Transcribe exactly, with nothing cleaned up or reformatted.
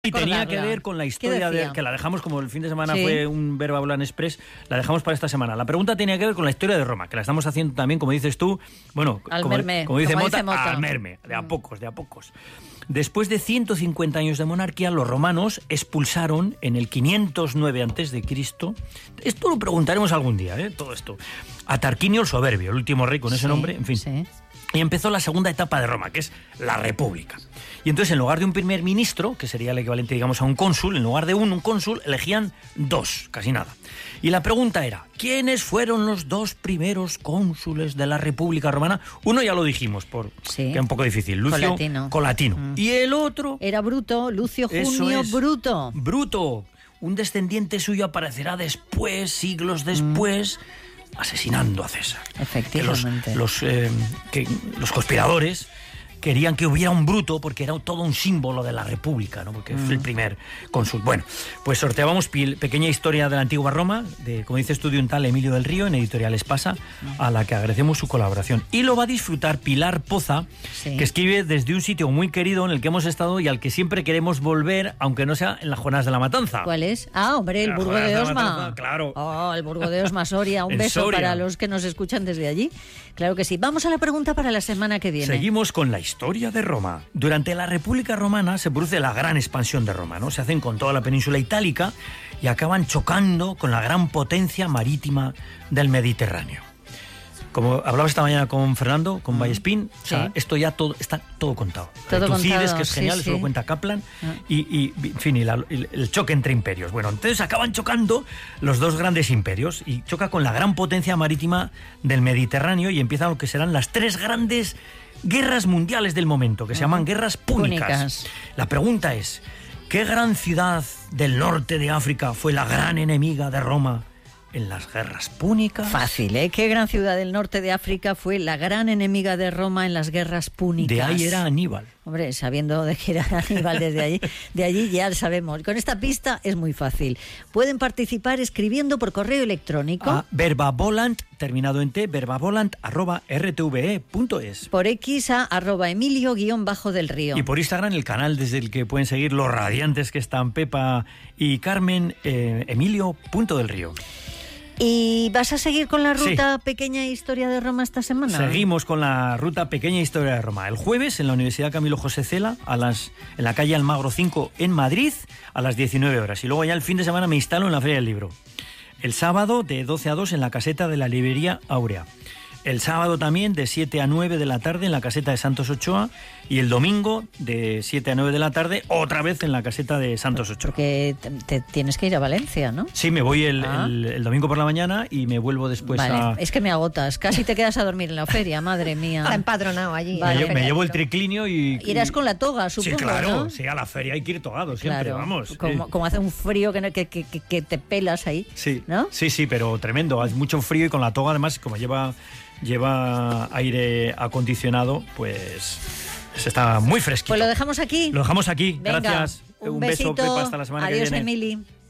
Y tenía que ver con la historia de, que la dejamos, como el fin de semana sí. fue un Verba Volant Express, la dejamos para esta semana. La pregunta tenía que ver con la historia de Roma, que la estamos haciendo también, como dices tú, bueno, al como, merme, como, dice, como Mota, dice Mota, al merme, de a pocos, de a pocos. Después de ciento cincuenta años de monarquía, los romanos expulsaron en el quinientos nueve antes de Cristo, esto lo preguntaremos algún día, ¿eh? Todo esto, a Tarquinio el Soberbio, el último rey con ese sí, nombre, en fin. Sí. Y empezó la segunda etapa de Roma, que es la República. Y entonces, en lugar de un primer ministro, que sería el equivalente, digamos, a un cónsul, en lugar de un, un cónsul, elegían dos, casi nada. Y la pregunta era, ¿quiénes fueron los dos primeros cónsules de la República Romana? Uno ya lo dijimos, por sí. que es un poco difícil, Lucio Colatino. Colatino. Mm. Y el otro... Era Bruto, Lucio Junio es, Bruto. Bruto. Un descendiente suyo aparecerá después, siglos después... Mm. asesinando a César. Efectivamente. Que los, los, eh, que los conspiradores querían que hubiera un Bruto porque era todo un símbolo de la República, ¿no? Porque mm. fue el primer cónsul. Bueno, pues sorteábamos pequeña historia de la antigua Roma, de, como dices tú, de un tal Emilio del Río, en Editorial Espasa, a la que agradecemos su colaboración. Y lo va a disfrutar Pilar Poza, sí. que escribe desde un sitio muy querido en el que hemos estado y al que siempre queremos volver, aunque no sea en las Jornadas de la Matanza. ¿Cuál es? Ah, hombre, el Burgo de Osma. Matanza, claro. Oh, el Burgo de Osma, Soria. Un beso Soria. Para los que nos escuchan desde allí. Claro que sí. Vamos a la pregunta para la semana que viene. Seguimos con la historia de Roma. Durante la República Romana se produce la gran expansión de Roma, ¿no? Se hacen con toda la península itálica y acaban chocando con la gran potencia marítima del Mediterráneo. Como hablaba esta mañana con Fernando, con Vallespín, sí. o sea, esto ya todo está todo contado. Todo Tucídides, contado, que es genial, sí, eso sí. lo cuenta Kaplan, ah. y, y, en fin, y la, y el choque entre imperios. Bueno, entonces acaban chocando los dos grandes imperios y choca con la gran potencia marítima del Mediterráneo y empiezan lo que serán las tres grandes guerras mundiales del momento, que se llaman guerras púnicas. púnicas. La pregunta es, ¿qué gran ciudad del norte de África fue la gran enemiga de Roma en las guerras púnicas? Fácil, ¿eh? ¿Qué gran ciudad del norte de África fue la gran enemiga de Roma en las guerras púnicas? De ahí era Aníbal. Hombre, sabiendo de que era Aníbal desde allí, de allí ya sabemos. Con esta pista es muy fácil. Pueden participar escribiendo por correo electrónico a verbavolant, terminado en t, verbavolant arroba r t v e punto es. Por X a arroba Emilio guión bajo del Río. Y por Instagram, el canal desde el que pueden seguir los radiantes que están Pepa y Carmen, eh, Emilio punto del Río. ¿Y vas a seguir con la ruta sí. Pequeña Historia de Roma esta semana? Seguimos con la ruta Pequeña Historia de Roma. El jueves en la Universidad Camilo José Cela, a las, en la calle Almagro cinco en Madrid, a las diecinueve horas. Y luego ya el fin de semana me instalo en la Feria del Libro. El sábado de doce a dos en la caseta de la librería Áurea. El sábado también de siete a nueve de la tarde en la caseta de Santos Ochoa y el domingo de siete a nueve de la tarde otra vez en la caseta de Santos Ochoa. Porque te, te tienes que ir a Valencia, ¿no? Sí, me voy el, ah. el, el domingo por la mañana y me vuelvo después vale. a... Es que me agotas, casi te quedas a dormir en la feria, madre mía. Está empadronado allí. Vale. Me, me llevo el triclinio y... Irás con la toga, supongo, Sí, claro, ¿no? sí, a la feria hay que ir togado siempre, claro. vamos. Como, como hace un frío que, que, que, que te pelas ahí, sí. ¿no? Sí, sí, pero tremendo, hay mucho frío y con la toga además, como lleva... lleva aire acondicionado, pues se está muy fresquito. Pues lo dejamos aquí. Lo dejamos aquí. Venga, gracias. Un, un besito. beso, Pepa, hasta la semana Adiós, que viene. Emili.